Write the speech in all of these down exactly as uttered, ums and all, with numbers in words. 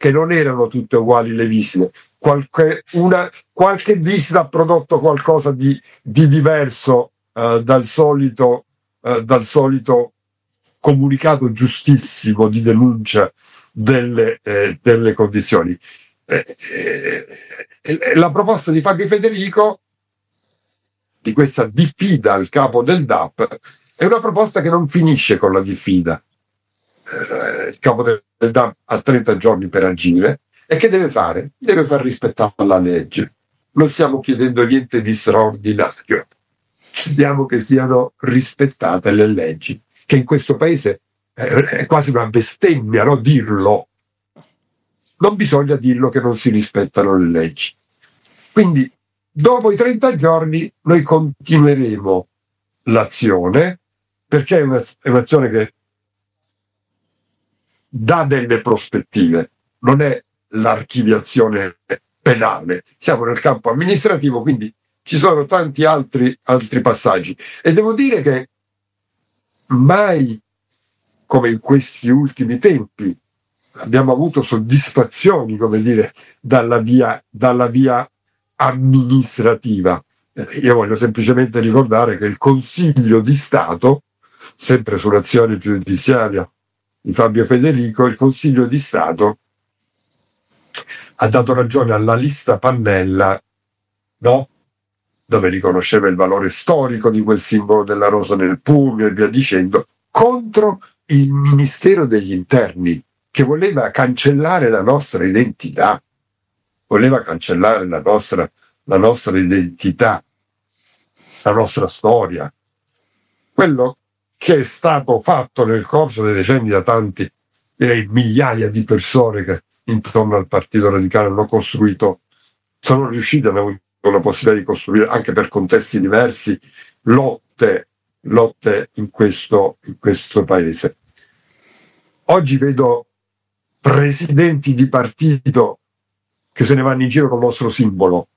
che non erano tutte uguali le visite. Qualche, una, qualche visita ha prodotto qualcosa di, di diverso uh, dal solito, uh, dal solito comunicato giustissimo di denuncia delle, eh, delle condizioni. Eh, eh, eh, la proposta di Fabio Federico, di questa diffida al capo del D A P, è una proposta che non finisce con la diffida. Eh, il capo del, del D A P ha trenta giorni per agire, e che deve fare? Deve far rispettare la legge. Non stiamo chiedendo niente di straordinario, chiediamo che siano rispettate le leggi, che in questo paese è quasi una bestemmia, no? Dirlo. Non bisogna dirlo che non si rispettano le leggi. Quindi, dopo i trenta giorni, noi continueremo l'azione, perché è, una, è un'azione che dà delle prospettive, non è l'archiviazione penale. Siamo nel campo amministrativo, quindi ci sono tanti altri, altri passaggi. E devo dire che mai come in questi ultimi tempi abbiamo avuto soddisfazioni, come dire, dalla via, dalla via amministrativa. Eh, io voglio semplicemente ricordare che il Consiglio di Stato, sempre sull'azione giudiziaria di Fabio Federico, il Consiglio di Stato ha dato ragione alla lista Pannella, no? Dove riconosceva il valore storico di quel simbolo della rosa nel pugno e via dicendo, contro il Ministero degli Interni, che voleva cancellare la nostra identità, voleva cancellare la nostra, la nostra identità, la nostra storia. Quello che è stato fatto nel corso dei decenni da tanti, direi migliaia di persone che intorno al Partito Radicale hanno costruito, sono riusciti, hanno avuto la possibilità di costruire, anche per contesti diversi, lotte, lotte in questo, in questo paese. Oggi vedo presidenti di partito che se ne vanno in giro con il nostro simbolo.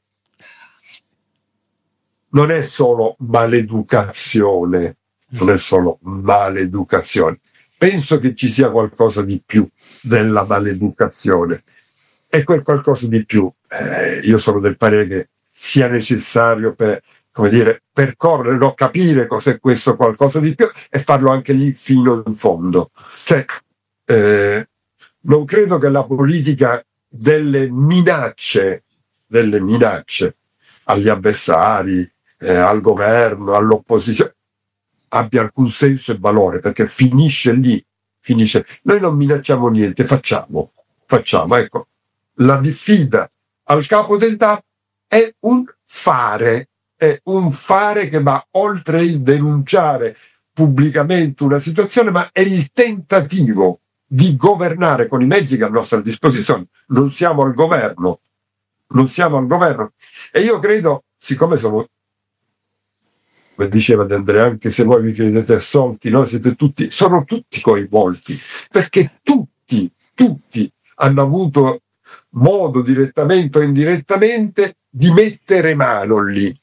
Non è solo maleducazione, non è solo maleducazione. Penso che ci sia qualcosa di più della maleducazione. E quel qualcosa di più, eh, io sono del parere che sia necessario per, come dire, percorrere, no, capire cos'è questo qualcosa di più e farlo anche lì fino in fondo. Cioè, eh, non credo che la politica delle minacce, delle minacce agli avversari, eh, al governo, all'opposizione, abbia alcun senso e valore, perché finisce lì, finisce. Noi non minacciamo niente, facciamo, facciamo, ecco. La diffida al capo del D A P è un fare, è un fare che va oltre il denunciare pubblicamente una situazione, ma è il tentativo di governare con i mezzi che ha a nostra disposizione. Non siamo al governo, non siamo al governo. E io credo, siccome sono, come diceva De Andrea, anche se voi vi credete assolti, no? Siete tutti, sono tutti coinvolti, perché tutti, tutti hanno avuto modo, direttamente o indirettamente, di mettere mano lì.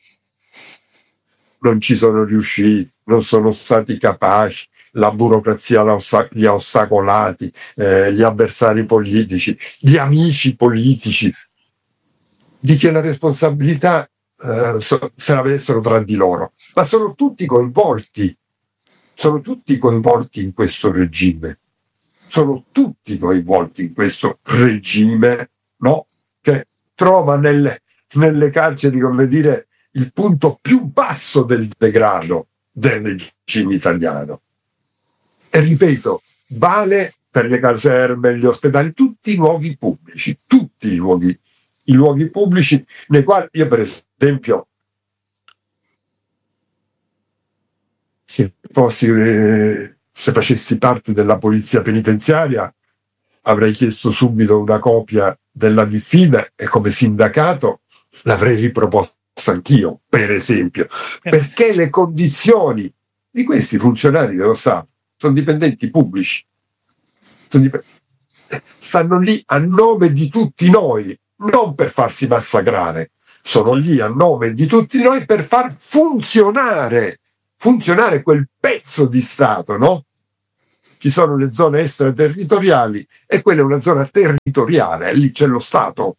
Non ci sono riusciti, non sono stati capaci, la burocrazia li ha ostacolati, eh, gli avversari politici, gli amici politici, di che la responsabilità eh, so, se la vedessero tra di loro. Ma sono tutti coinvolti, sono tutti coinvolti in questo regime. Sono tutti coinvolti in questo regime, no? Che trova nelle, nelle carceri, come dire, il punto più basso del degrado del regime italiano. E ripeto, vale per le caserme, gli ospedali, tutti i luoghi pubblici, tutti i luoghi, i luoghi pubblici nei quali io, per esempio, se fossi, eh, se facessi parte della polizia penitenziaria, avrei chiesto subito una copia della diffida e come sindacato l'avrei riproposta anch'io, per esempio, perché le condizioni di questi funzionari dello Stato sono dipendenti pubblici, sono dip- stanno lì a nome di tutti noi, non per farsi massacrare, sono lì a nome di tutti noi per far funzionare, funzionare quel pezzo di Stato, no? ci sono le zone extraterritoriali e quella è una zona territoriale, lì c'è lo Stato.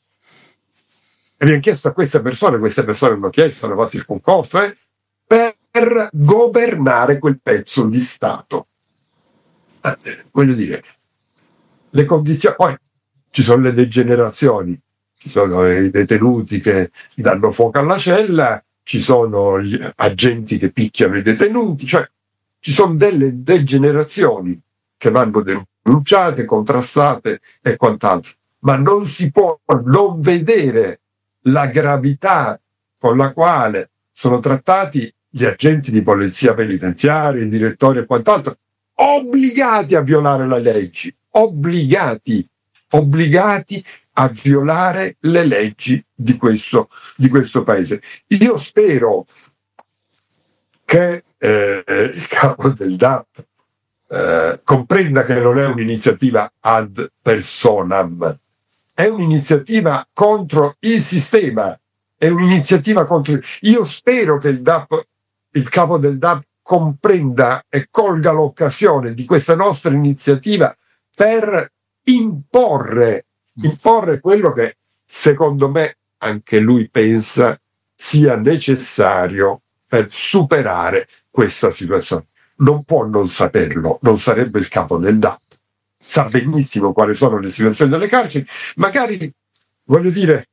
E viene chiesto a queste persone, queste persone hanno chiesto, hanno fatto il concorso, eh, per governare quel pezzo di Stato. Eh, voglio dire, le condizioni, poi ci sono le degenerazioni, ci sono i detenuti che danno fuoco alla cella, ci sono gli agenti che picchiano i detenuti, cioè ci sono delle degenerazioni che vanno denunciate, contrastate e quant'altro, ma non si può non vedere la gravità con la quale sono trattati gli agenti di polizia penitenziaria, i direttori e quant'altro, obbligati a violare le leggi, obbligati, obbligati a violare le leggi di questo, di questo paese. Io spero che eh, il capo del D A P eh, comprenda che non è un'iniziativa ad personam, è un'iniziativa contro il sistema, è un'iniziativa contro... Io spero che il D A P, il capo del D A P comprenda e colga l'occasione di questa nostra iniziativa per imporre, imporre quello che secondo me anche lui pensa sia necessario per superare questa situazione. Non può non saperlo, non sarebbe il capo del D A P. Sa benissimo quali sono le situazioni delle carceri, magari, voglio dire,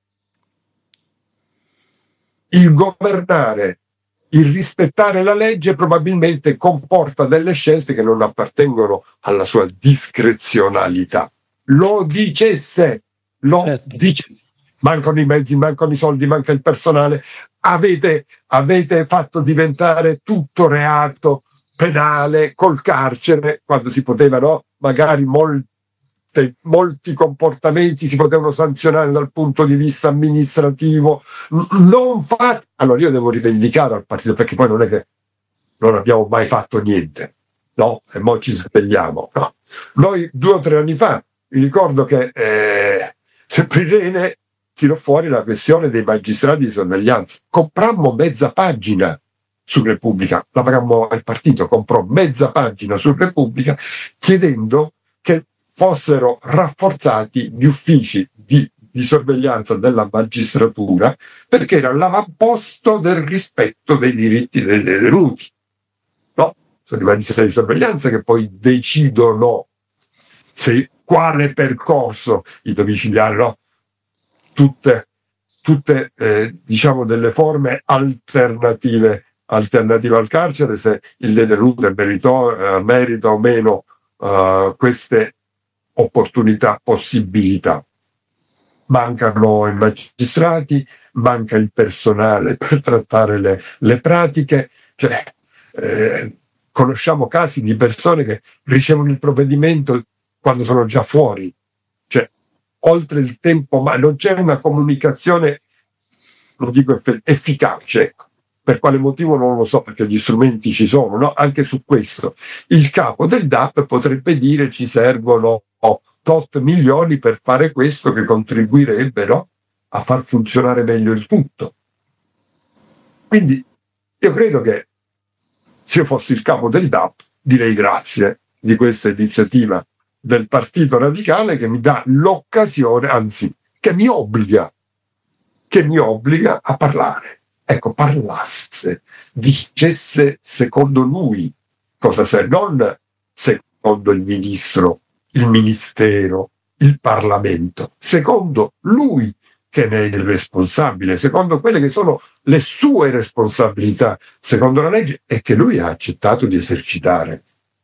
il governare, il rispettare la legge probabilmente comporta delle scelte che non appartengono alla sua discrezionalità. Lo dicesse, lo certo. dicesse. Mancano i mezzi, mancano i soldi, manca il personale. Avete, avete fatto diventare tutto reato penale col carcere, quando si potevano, magari molte, molti comportamenti si potevano sanzionare dal punto di vista amministrativo. Non fate. Allora io devo rivendicare al partito, perché poi non è che non abbiamo mai fatto niente, no? E mo ci svegliamo, no? Noi due o tre anni fa, mi ricordo che eh, sempre Irene tirò fuori la questione dei magistrati di sorveglianza. Comprammo mezza pagina su Repubblica, la pagammo al partito, comprò mezza pagina su Repubblica chiedendo che fossero rafforzati gli uffici di, di sorveglianza della magistratura, perché era l'avamposto del rispetto dei diritti dei detenuti. No? Sono i magistrati di sorveglianza che poi decidono se, quale percorso, i domiciliari, no? Tutte, tutte eh, diciamo delle forme alternative alternative al carcere, se il detenuto è merito, eh, merita o meno uh, queste opportunità, possibilità. Mancano i magistrati, manca il personale per trattare le, le pratiche, cioè eh, conosciamo casi di persone che ricevono il provvedimento quando sono già fuori, cioè oltre il tempo, ma non c'è una comunicazione, lo dico, eff- efficace, ecco. Per quale motivo non lo so, perché gli strumenti ci sono, no? Anche su questo il capo del D A P potrebbe dire ci servono oh, tot milioni per fare questo, che contribuirebbero a far funzionare meglio il tutto. Quindi io credo che se io fossi il capo del D A P direi grazie di questa iniziativa del Partito Radicale, che mi dà l'occasione, anzi che mi obbliga che mi obbliga a parlare. Ecco, parlasse, dicesse secondo lui cosa serve, non secondo il ministro, il ministero, il Parlamento, secondo lui che ne è il responsabile, secondo quelle che sono le sue responsabilità, secondo la legge, e che lui ha accettato di esercitare.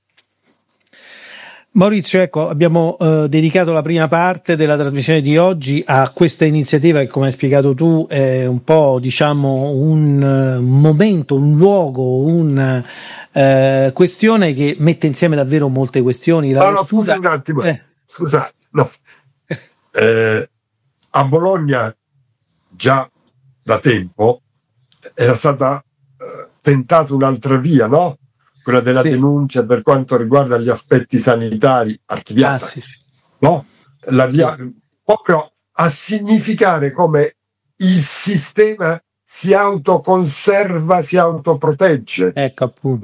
Maurizio, ecco, abbiamo eh, dedicato la prima parte della trasmissione di oggi a questa iniziativa che, come hai spiegato tu, è un po', diciamo, un uh, momento, un luogo, una uh, questione che mette insieme davvero molte questioni. La no, no, scusa un attimo, eh. scusa, no. Eh, a Bologna già da tempo era stata eh, tentata un'altra via, no? Quella della sì. denuncia per quanto riguarda gli aspetti sanitari, archiviata, ah, sì, sì. no? La via, sì. proprio a significare come il sistema si autoconserva, si autoprotegge. Ecco, appunto. No?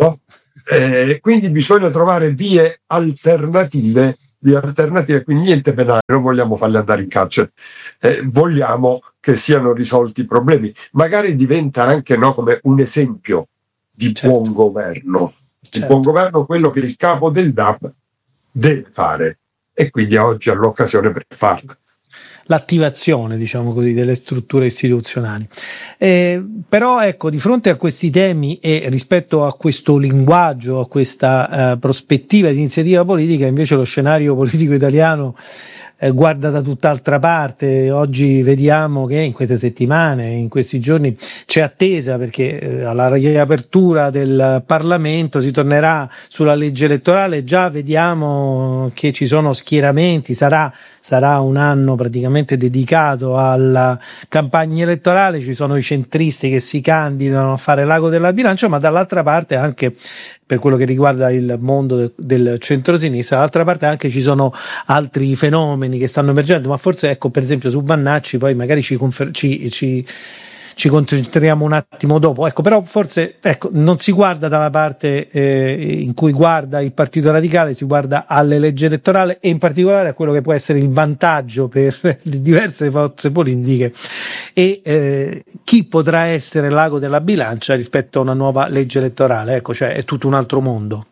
Eh, quindi bisogna trovare vie alternative, vie alternative, quindi niente penale, non vogliamo farli andare in carcere, eh, vogliamo che siano risolti i problemi. Magari diventa anche, no, come un esempio di Certo. buon governo, di Certo. buon governo, quello che il capo del D A P deve fare, e quindi oggi ha l'occasione per farlo. L'attivazione, diciamo così, delle strutture istituzionali. Eh, però ecco, di fronte a questi temi e rispetto a questo linguaggio, a questa eh, prospettiva di iniziativa politica, invece lo scenario politico italiano eh, guarda da tutt'altra parte. Oggi vediamo che in queste settimane, in questi giorni, c'è attesa perché eh, alla riapertura del Parlamento si tornerà sulla legge elettorale. Già vediamo che ci sono schieramenti, sarà sarà un anno praticamente dedicato alla campagna elettorale, ci sono i centristi che si candidano a fare l'ago della bilancia, ma dall'altra parte anche, per quello che riguarda il mondo del, del centrosinistra, dall'altra parte anche ci sono altri fenomeni che stanno emergendo, ma forse, ecco, per esempio su Vannacci poi magari ci, confer- ci, ci ci concentriamo un attimo dopo, ecco, però forse, ecco, non si guarda dalla parte eh, in cui guarda il Partito Radicale, si guarda alle leggi elettorali e in particolare a quello che può essere il vantaggio per le diverse forze politiche e eh, chi potrà essere l'ago della bilancia rispetto a una nuova legge elettorale, ecco, cioè è tutto un altro mondo.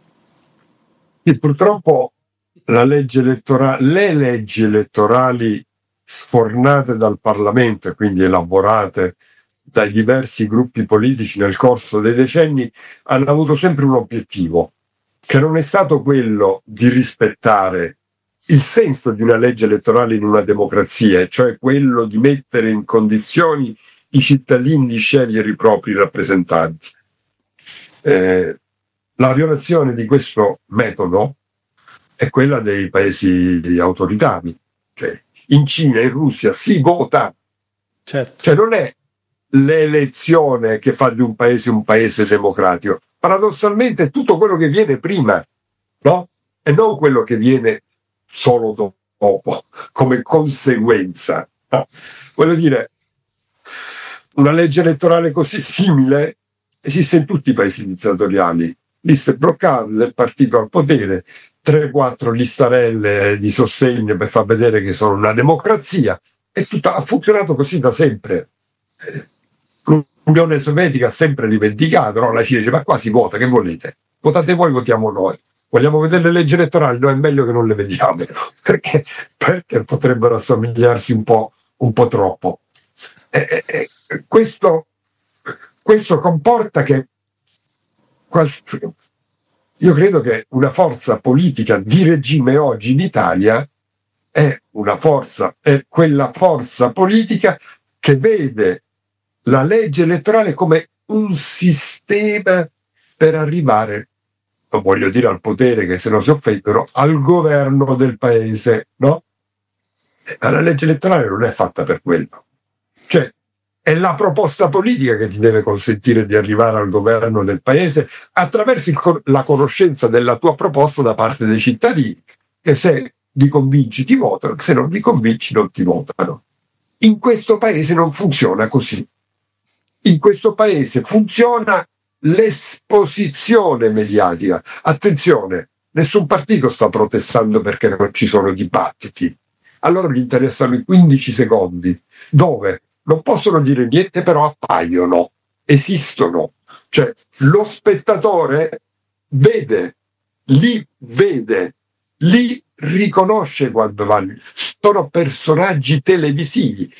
E purtroppo la legge elettorale, le leggi elettorali sfornate dal Parlamento e quindi elaborate dai diversi gruppi politici nel corso dei decenni hanno avuto sempre un obiettivo, che non è stato quello di rispettare il senso di una legge elettorale in una democrazia, cioè quello di mettere in condizioni i cittadini di scegliere i propri rappresentanti. Eh, la violazione di questo metodo è quella dei paesi autoritari, cioè in Cina e in Russia si vota, certo. Cioè non è l'elezione che fa di un paese un paese democratico, paradossalmente è tutto quello che viene prima, no? E non quello che viene solo dopo, come conseguenza, no? Voglio dire, una legge elettorale così simile esiste in tutti i paesi dittatoriali, liste bloccate del partito al potere, tre quattro listarelle di sostegno per far vedere che sono una democrazia, e tutto ha funzionato così da sempre. L'Unione Sovietica ha sempre rivendicato, no? La Cina dice: ma qua si vota, che volete? Votate voi, votiamo noi. Vogliamo vedere le leggi elettorali? No, è meglio che non le vediamo, perché, perché potrebbero assomigliarsi un po', un po' troppo. E, e, questo, questo comporta che io credo che una forza politica di regime oggi in Italia è una forza, è quella forza politica che vede la legge elettorale come un sistema per arrivare, non voglio dire al potere, che se no si offendono, al governo del paese, no? Ma la legge elettorale non è fatta per quello. Cioè, è la proposta politica che ti deve consentire di arrivare al governo del paese attraverso il, la conoscenza della tua proposta da parte dei cittadini, che se li convinci ti votano, se non li convinci non ti votano. In questo paese non funziona così. In questo paese funziona l'esposizione mediatica. Attenzione, nessun partito sta protestando perché non ci sono dibattiti. Allora gli interessano i quindici secondi, dove non possono dire niente, però appaiono, esistono. Cioè, lo spettatore vede, li vede, li riconosce quando vanno. Sono personaggi televisivi,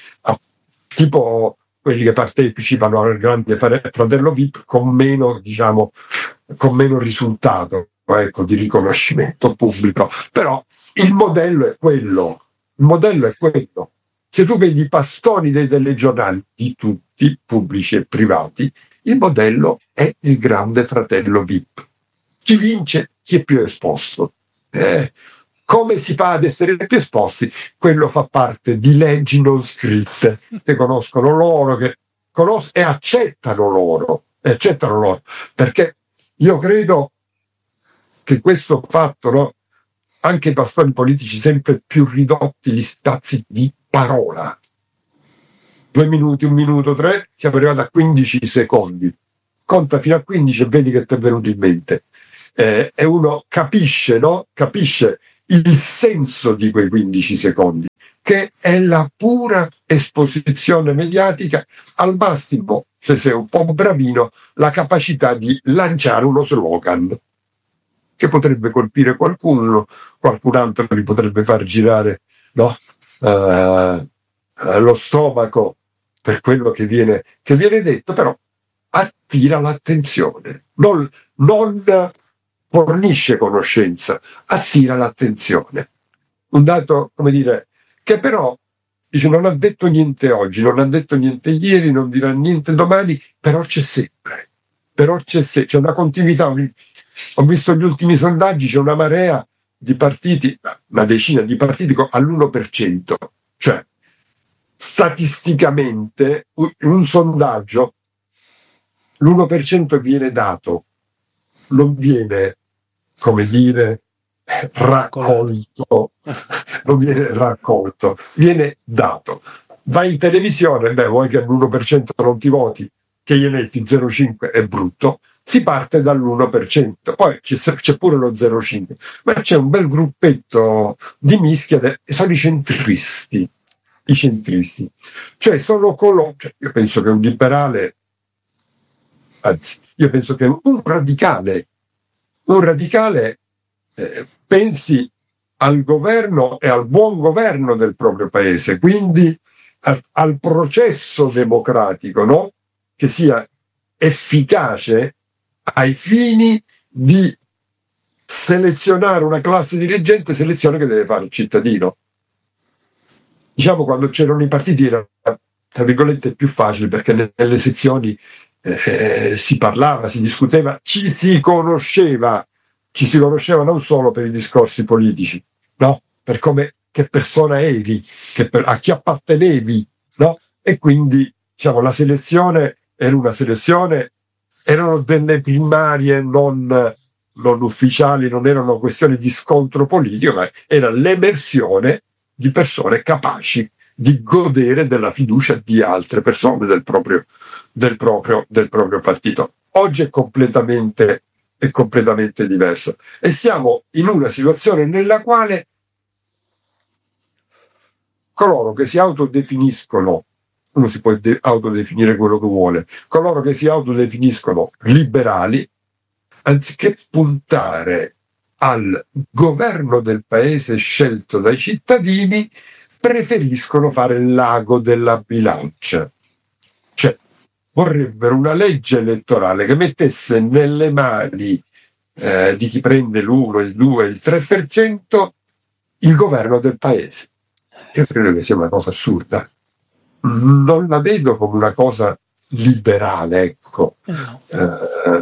tipo quelli che partecipano al Grande Fratello V I P con meno, diciamo, con meno risultato, ecco, di riconoscimento pubblico. Però il modello è quello, il modello è quello. Se tu vedi i pastoni dei telegiornali, di tutti, pubblici e privati, il modello è il Grande Fratello V I P. Chi vince? Chi è più esposto? Eh, come si fa ad essere più esposti? Quello fa parte di leggi non scritte, che conoscono loro, che conos- e accettano loro, e accettano loro. Perché io credo che questo fatto, no? Anche i pastori politici sempre più ridotti gli spazi di parola. Due minuti, un minuto, tre, siamo arrivati a quindici secondi. Conta fino a quindici e vedi che ti è venuto in mente. eh, e uno capisce, no? Capisce il senso di quei quindici secondi, che è la pura esposizione mediatica, al massimo, se sei un po' bravino, la capacità di lanciare uno slogan che potrebbe colpire qualcuno, qualcun altro li potrebbe far girare, no? Uh, lo stomaco per quello che viene, che viene detto, però attira l'attenzione, non, non fornisce conoscenza, attira l'attenzione. Un dato, come dire, che però dice, non ha detto niente oggi, non ha detto niente ieri, non dirà niente domani, però c'è sempre, però c'è, se, c'è una continuità. Ho visto gli ultimi sondaggi, c'è una marea di partiti, una decina di partiti all'uno per cento, cioè statisticamente in un sondaggio l'uno per cento viene dato, non viene, come dire, raccolto, non viene raccolto, viene dato. Vai in televisione, beh, vuoi che all'uno per cento non ti voti, che gli metti zero virgola cinque è brutto, si parte dall'uno per cento, poi c'è, c'è pure lo zero virgola cinque, ma c'è un bel gruppetto di mischia, de, sono i centristi, i centristi, cioè sono coloro, cioè io penso che un liberale, anzi, io penso che un radicale, un radicale eh, pensi al governo e al buon governo del proprio paese, quindi a, al processo democratico, no? Che sia efficace ai fini di selezionare una classe dirigente, selezione che deve fare il cittadino. Diciamo, quando c'erano i partiti era, tra virgolette, più facile, perché nelle sezioni eh, si parlava, si discuteva, ci si conosceva, ci si conosceva non solo per i discorsi politici, no? Per come, che persona eri, che per, a chi appartenevi, no? E quindi, diciamo, la selezione era una selezione, erano delle primarie non, non ufficiali, non erano questioni di scontro politico, ma era l'emersione di persone capaci di godere della fiducia di altre persone del proprio, del proprio, del proprio partito. Oggi è completamente, è completamente diverso e siamo in una situazione nella quale coloro che si autodefiniscono, uno si può de- autodefinire quello che vuole, coloro che si autodefiniscono liberali, anziché puntare al governo del paese scelto dai cittadini, preferiscono fare il l'ago della bilancia. Cioè, vorrebbero una legge elettorale che mettesse nelle mani eh, di chi prende l'uno, il due, il tre per cento il governo del paese. Io credo che sia una cosa assurda. Non la vedo come una cosa liberale, ecco. Eh,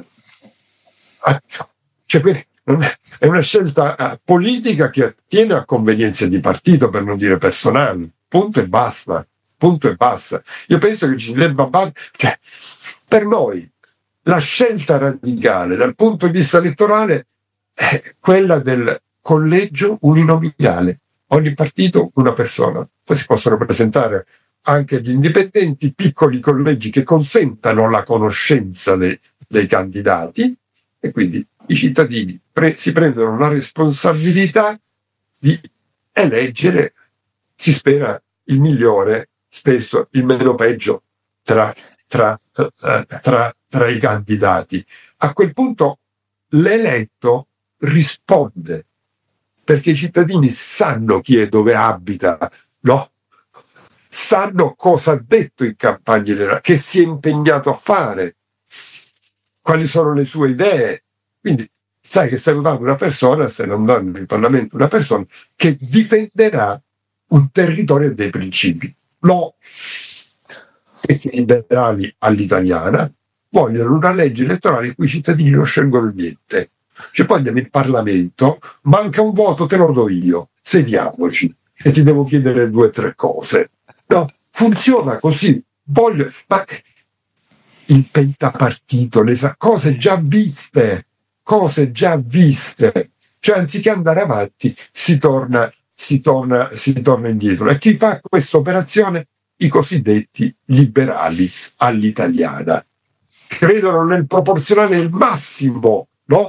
cioè, è una scelta politica che attiene a convenienze di partito, per non dire personali. Punto e basta. Punto e basta. Io penso che ci si debba battere. Cioè, per noi la scelta radicale dal punto di vista elettorale è quella del collegio uninominale. Ogni partito una persona. Poi si possono presentare anche gli indipendenti, piccoli collegi che consentano la conoscenza dei, dei candidati, e quindi i cittadini pre- si prendono la responsabilità di eleggere, si spera, il migliore, spesso il meno peggio tra, tra, tra, tra, tra i candidati. A quel punto l'eletto risponde, perché i cittadini sanno chi è, dove abita, no? Sanno cosa ha detto in campagna elettorale, che si è impegnato a fare, quali sono le sue idee. Quindi sai che stai votando una persona, stai andando in Parlamento una persona che difenderà un territorio e dei principi. No, questi liberali all'italiana vogliono una legge elettorale in cui i cittadini non scelgono niente. Cioè, poi andiamo in Parlamento, manca un voto, te lo do io, sediamoci e ti devo chiedere due o tre cose. No, funziona così. Voglio, ma il pentapartito, le cose già viste, cose già viste. Cioè, anziché andare avanti, si torna, si torna, si torna indietro. E chi fa questa operazione? I cosiddetti liberali all'italiana. Credono nel proporzionale il massimo, no?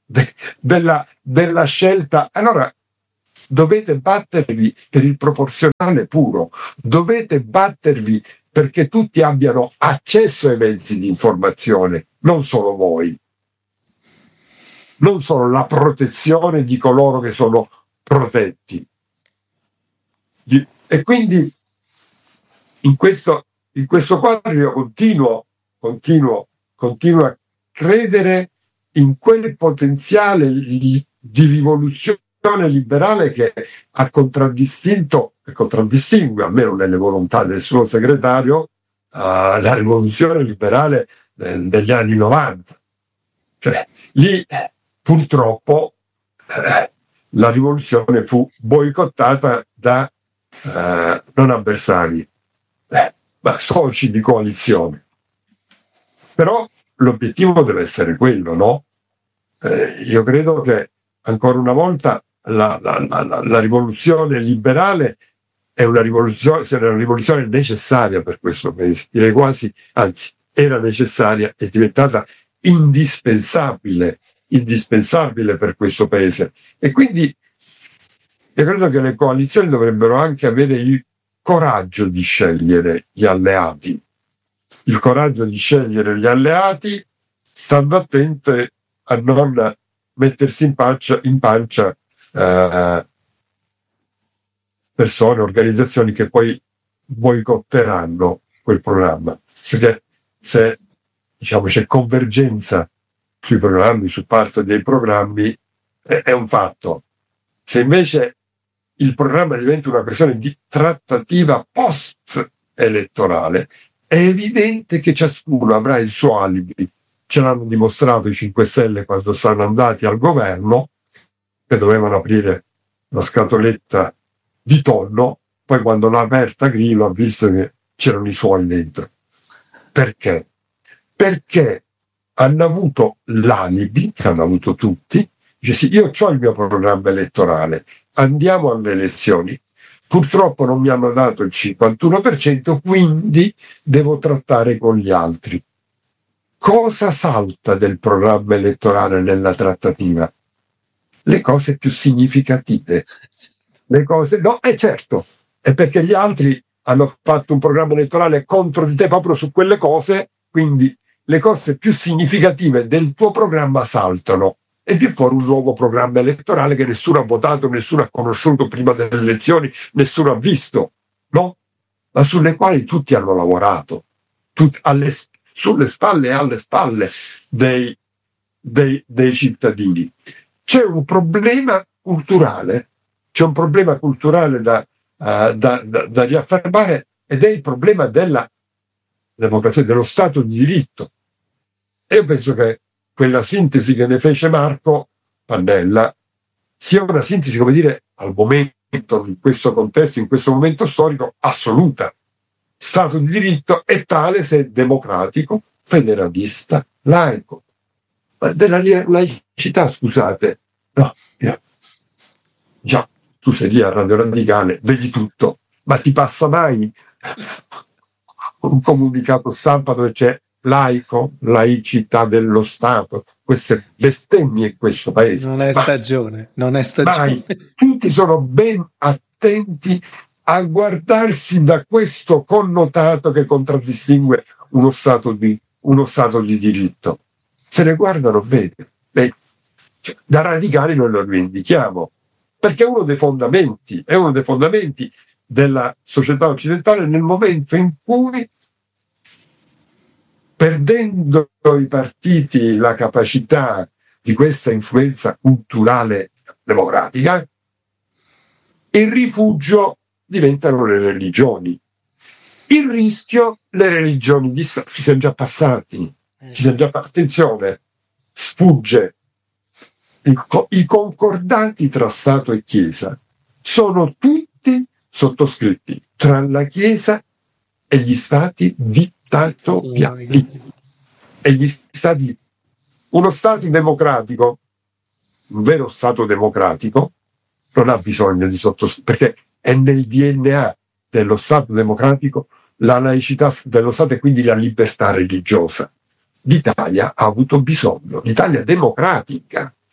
de, della, della scelta. Allora dovete battervi per il proporzionale puro, dovete battervi perché tutti abbiano accesso ai mezzi di informazione, non solo voi, non solo la protezione di coloro che sono protetti. E quindi in questo, in questo quadro io continuo, continuo, continuo a credere in quel potenziale di, di rivoluzione liberale che ha contraddistinto e contraddistingue, almeno nelle volontà del suo segretario, uh, la rivoluzione liberale de- degli anni novanta. Cioè, lì purtroppo eh, la rivoluzione fu boicottata da eh, non avversari, eh, ma soci di coalizione. Però l'obiettivo deve essere quello, no? Eh, io credo che ancora una volta la, la, la, la rivoluzione liberale è una rivoluzione, è una rivoluzione necessaria per questo paese, direi quasi, anzi, era necessaria, è diventata indispensabile, indispensabile per questo paese. E quindi io credo che le coalizioni dovrebbero anche avere il coraggio di scegliere gli alleati, il coraggio di scegliere gli alleati, stando attente a non mettersi in pancia, in pancia eh, persone, organizzazioni che poi boicotteranno quel programma. Perché se diciamo c'è convergenza sui programmi, su parte dei programmi, è, è un fatto. Se invece il programma diventa una questione di trattativa post-elettorale, è evidente che ciascuno avrà il suo alibi. Ce l'hanno dimostrato i cinque Stelle quando sono andati al governo, che dovevano aprire la scatoletta di tonno, poi quando l'ha aperta Grillo ha visto che c'erano i suoi dentro. Perché? Perché hanno avuto l'alibi, che hanno avuto tutti, dice sì, io ho il mio programma elettorale, andiamo alle elezioni, purtroppo non mi hanno dato il cinquantuno per cento, quindi devo trattare con gli altri. Cosa salta del programma elettorale nella trattativa? Le cose più significative. Le cose, no, è certo, è perché gli altri hanno fatto un programma elettorale contro di te proprio su quelle cose, quindi le cose più significative del tuo programma saltano e viene fuori un nuovo programma elettorale che nessuno ha votato, nessuno ha conosciuto prima delle elezioni, nessuno ha visto, no? Ma sulle quali tutti hanno lavorato, tut, alle, sulle spalle e alle spalle dei, dei, dei cittadini. C'è un problema culturale, c'è un problema culturale da, uh, da, da, da riaffermare, ed è il problema della democrazia, dello Stato di diritto. E io penso che quella sintesi che ne fece Marco Pannella sia una sintesi, come dire, al momento, in questo contesto, in questo momento storico, assoluta. Stato di diritto è tale se è democratico, federalista, laico. Ma della laicità, scusate, no, yeah. Già, tu sei lì a Radio Radicale, vedi tutto, ma ti passa mai un comunicato stampa dove c'è laico, laicità dello Stato, queste bestemmie in questo paese. Non è stagione, ma, non è stagione. Tutti sono ben attenti a guardarsi da questo connotato che contraddistingue uno Stato di, uno stato di diritto. Se ne guardano bene. Beh, cioè, da radicali noi lo rivendichiamo, perché è uno dei fondamenti, è uno dei fondamenti della società occidentale nel momento in cui, perdendo i partiti la capacità di questa influenza culturale democratica, il rifugio diventano le religioni. Il rischio, le religioni di Stato, ci siamo già passati, ci siamo già passati. Attenzione, sfugge. I, I concordati tra Stato e Chiesa sono tutti sottoscritti tra la Chiesa e gli Stati dittatoriali. E gli Stati, uno Stato democratico, un vero Stato democratico, non ha bisogno di sottoscrivere, perché è nel D N A dello Stato democratico la laicità dello Stato e quindi la libertà religiosa. L'Italia ha avuto bisogno, l'Italia democratica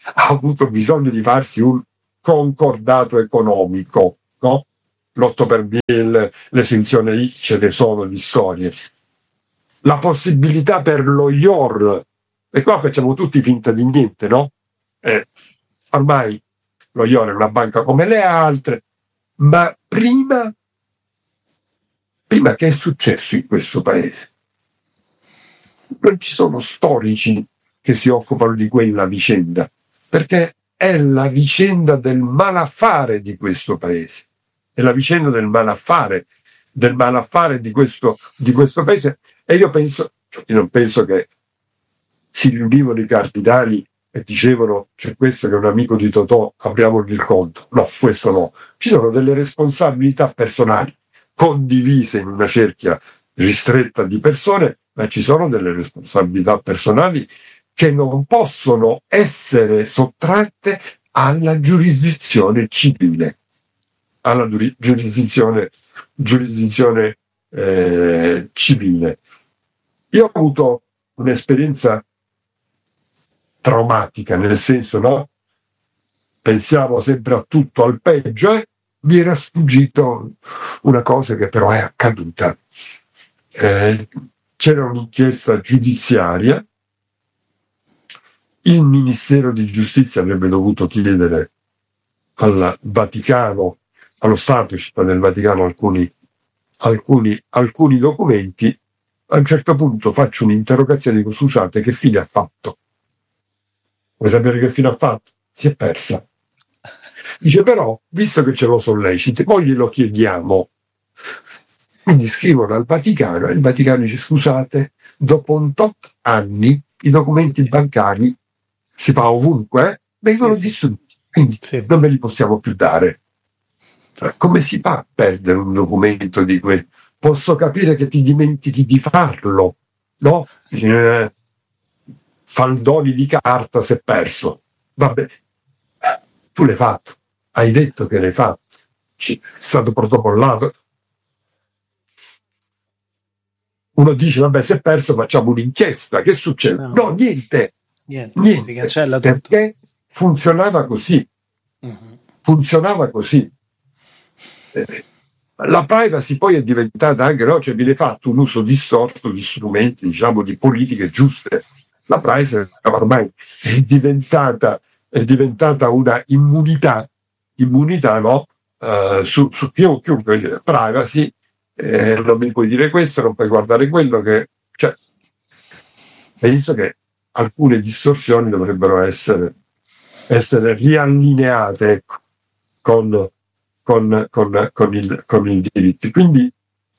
ha avuto bisogno di farsi un concordato economico, no? L'otto per mille, l'esenzione I, ce ne sono di storie. La possibilità per lo I O R, e qua facciamo tutti finta di niente, no? Eh, ormai lo I O R è una banca come le altre, ma prima, prima che è successo in questo paese? Non ci sono storici che si occupano di quella vicenda, perché è la vicenda del malaffare di questo paese, è la vicenda del malaffare, del malaffare di questo, di questo paese. E io penso, cioè io non penso che si riunivano i cardinali e dicevano c'è questo che è un amico di Totò, apriamogli il conto. No, questo no. Ci sono delle responsabilità personali condivise in una cerchia ristretta di persone, ma ci sono delle responsabilità personali che non possono essere sottratte alla giurisdizione civile, alla giurisdizione, giurisdizione eh, civile. Io ho avuto un'esperienza traumatica, nel senso, no? Pensiamo sempre a tutto, al peggio, e mi era sfuggito una cosa che però è accaduta. Eh, c'era un'inchiesta giudiziaria, il Ministero di Giustizia avrebbe dovuto chiedere al Vaticano, allo Stato città del Vaticano, alcuni, alcuni, alcuni documenti. A un certo punto faccio un'interrogazione e dico: scusate, che fine ha fatto? Vuoi sapere che fine ha fatto? Si è persa. Dice: però, visto che ce lo solleciti, poi glielo chiediamo. Quindi scrivono al Vaticano e il Vaticano dice: scusate, dopo un tot anni i documenti bancari, si fa ovunque, eh, vengono sì, distrutti, quindi sì. non ve li possiamo più dare. Come si fa a perdere un documento di quel? Posso capire che ti dimentichi di farlo, no? Eh, faldoni di carta si è perso. Vabbè, tu l'hai fatto, hai detto che l'hai fatto, è stato protocollato. Uno dice: vabbè, si è perso, facciamo un'inchiesta, che succede? No, no niente, niente, niente, si cancella tutto. Perché funzionava così, uh-huh. funzionava così. Eh, la privacy poi è diventata anche, no? Cioè viene fatto un uso distorto di strumenti, diciamo, di politiche giuste. La privacy ormai è diventata, è diventata una immunità, immunità, no? Uh, su, su chiunque dice privacy, eh, non mi puoi dire questo, non puoi guardare quello, che, cioè, penso che alcune distorsioni dovrebbero essere, essere riallineate, ecco, con, con, con, con, il, con il diritto. Quindi,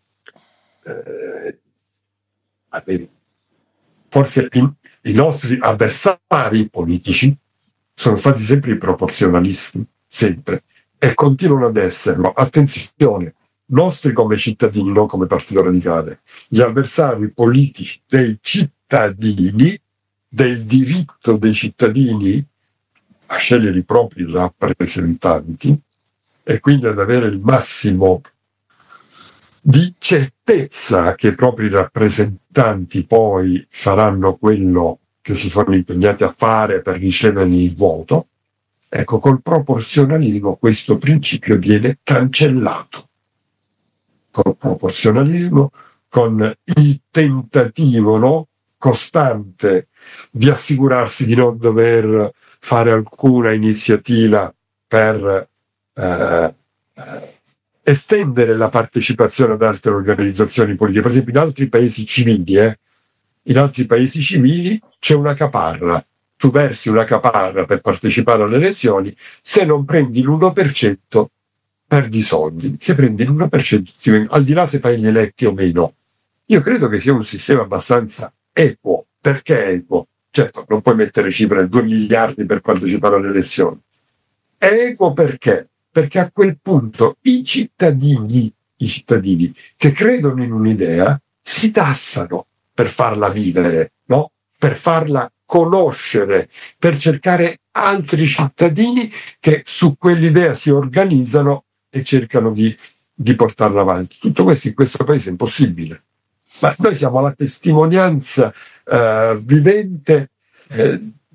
eh, forse i, i nostri avversari politici sono stati sempre i proporzionalisti, sempre, e continuano ad esserlo. Attenzione, nostri come cittadini, non come partito radicale, gli avversari politici dei cittadini, del diritto dei cittadini a scegliere i propri rappresentanti e quindi ad avere il massimo di certezza che i propri rappresentanti poi faranno quello che si sono impegnati a fare per ricevere il voto. Ecco, col proporzionalismo questo principio viene cancellato. Col proporzionalismo, con il tentativo, no, costante di assicurarsi di non dover fare alcuna iniziativa per eh, eh, estendere la partecipazione ad altre organizzazioni politiche. Per esempio in altri paesi civili, eh, in altri paesi civili c'è una caparra. Tu versi una caparra per partecipare alle elezioni, se non prendi l'uno per cento perdi soldi, se prendi l'uno per cento, al di là se fai gli eletti o meno. Io credo che sia un sistema abbastanza equo. Perché equo? Certo, non puoi mettere cifre due miliardi per partecipare alle elezioni. È equo perché? Perché a quel punto i cittadini, i cittadini che credono in un'idea si tassano per farla vivere, no? Per farla conoscere, per cercare altri cittadini che su quell'idea si organizzano e cercano di, di portarla avanti. Tutto questo in questo paese è impossibile. Ma noi siamo la testimonianza eh, vivente eh,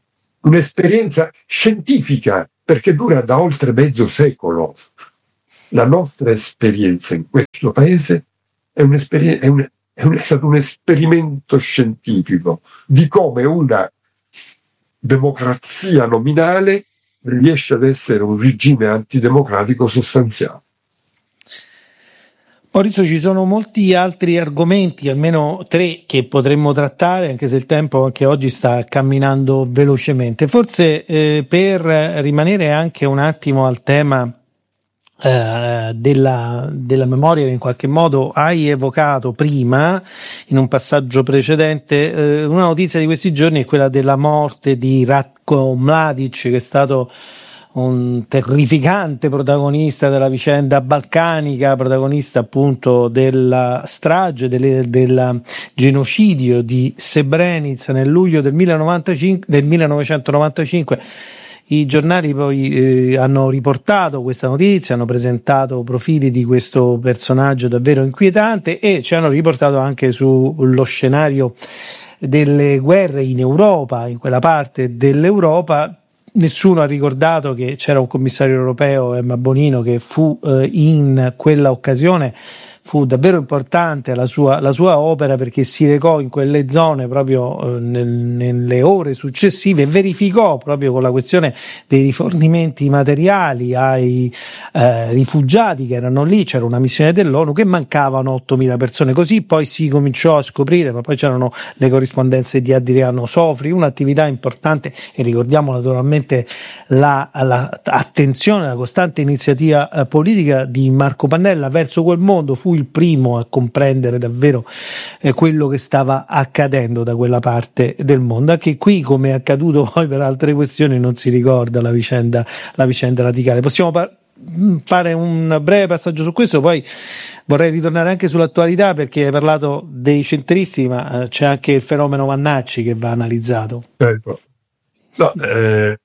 un'esperienza scientifica, perché dura da oltre mezzo secolo. La nostra esperienza in questo paese è, un'esperienza, è, un, è, un, è stato un esperimento scientifico di come una democrazia nominale riesce ad essere un regime antidemocratico sostanziale. Maurizio, ci sono molti altri argomenti, almeno tre, che potremmo trattare, anche se il tempo anche oggi sta camminando velocemente. Forse eh, per rimanere anche un attimo al tema eh, della, della memoria che in qualche modo hai evocato prima, in un passaggio precedente, eh, una notizia di questi giorni è quella della morte di Ratko Mladic, che è stato un terrificante protagonista della vicenda balcanica, protagonista appunto della strage, delle, del genocidio di Srebrenica nel luglio del, del millenovecentonovantacinque. I giornali poi eh, hanno riportato questa notizia, hanno presentato profili di questo personaggio davvero inquietante e ci hanno riportato anche sullo scenario delle guerre in Europa, in quella parte dell'Europa. Nessuno ha ricordato che c'era un commissario europeo, Emma Bonino, che fu eh, in quella occasione, fu davvero importante la sua, la sua opera, perché si recò in quelle zone proprio eh, nel, nelle ore successive e verificò proprio con la questione dei rifornimenti materiali ai eh, rifugiati che erano lì. C'era una missione dell'ONU che mancavano ottomila persone, così poi si cominciò a scoprire, ma poi c'erano le corrispondenze di Adriano Sofri, un'attività importante, e ricordiamo naturalmente la, la attenzione, la costante iniziativa eh, politica di Marco Pannella verso quel mondo. Fu il primo a comprendere davvero eh, quello che stava accadendo da quella parte del mondo. Anche qui, come è accaduto poi per altre questioni, non si ricorda la vicenda, la vicenda radicale. Possiamo par- fare un breve passaggio su questo, poi vorrei ritornare anche sull'attualità, perché hai parlato dei centristi, ma eh, c'è anche il fenomeno Vannacci che va analizzato. Certo. No, eh,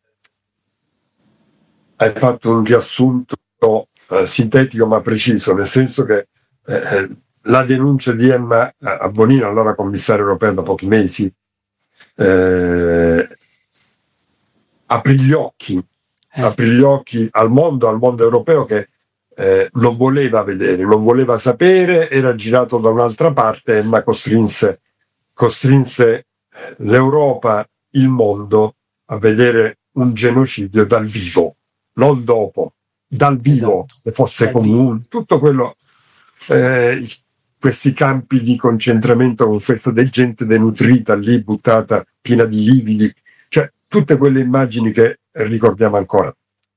hai fatto un riassunto eh, sintetico ma preciso, nel senso che Eh, la denuncia di Emma eh, Bonino, allora commissario europeo da pochi mesi, eh, aprì gli occhi, eh. aprì gli occhi al mondo, al mondo europeo che eh, non voleva vedere, non voleva sapere, era girato da un'altra parte. Emma costrinse, costrinse l'Europa, il mondo, a vedere un genocidio dal vivo, non dopo, dal vivo, esatto. che fosse dal comune, vivo. tutto quello. Eh, questi campi di concentramento con questa del gente denutrita lì buttata piena di lividi, cioè tutte quelle immagini che ricordiamo ancora.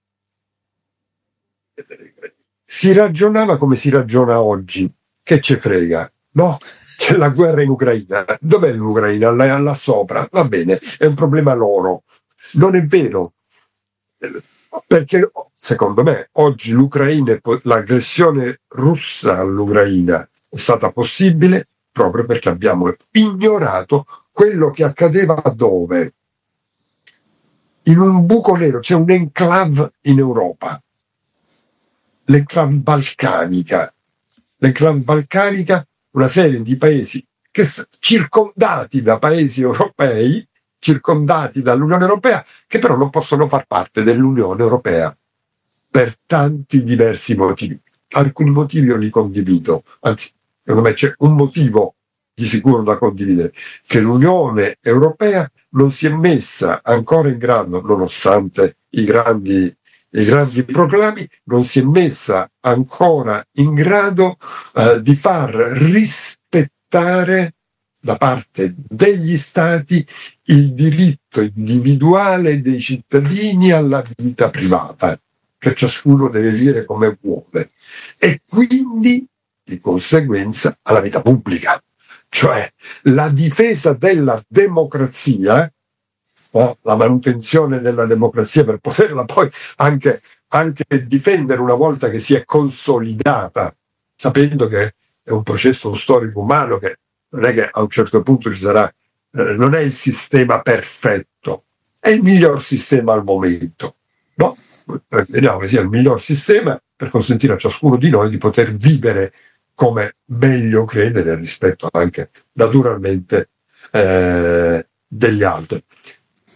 Si ragionava come si ragiona oggi, che ce frega, no? C'è la guerra in Ucraina, dov'è l'Ucraina? Là, là sopra, va bene, è un problema loro. Non è vero, perché secondo me oggi l'Ucraina, l'aggressione russa all'Ucraina è stata possibile proprio perché abbiamo ignorato quello che accadeva dove? In un buco nero, c'è un enclave in Europa, l'enclave balcanica, l'enclave balcanica, una serie di paesi che circondati da paesi europei, circondati dall'Unione Europea, che però non possono far parte dell'Unione Europea per tanti diversi motivi. Alcuni motivi io li condivido, anzi, secondo me c'è un motivo di sicuro da condividere, che l'Unione Europea non si è messa ancora in grado, nonostante i grandi, i grandi proclami, non si è messa ancora in grado eh, di far rispettare da parte degli stati il diritto individuale dei cittadini alla vita privata. Cioè ciascuno deve vivere come vuole e quindi di conseguenza alla vita pubblica, cioè la difesa della democrazia, no? La manutenzione della democrazia per poterla poi anche, anche difendere una volta che si è consolidata, sapendo che è un processo storico umano, che non è che a un certo punto ci sarà, eh, non è il sistema perfetto, è il miglior sistema al momento, no? Vediamo che sia il miglior sistema per consentire a ciascuno di noi di poter vivere come meglio crede nel rispetto anche naturalmente eh, degli altri.